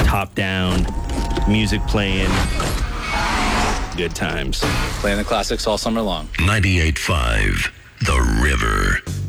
top down, music playing, good times. Playing the classics all summer long. 98.5 The River.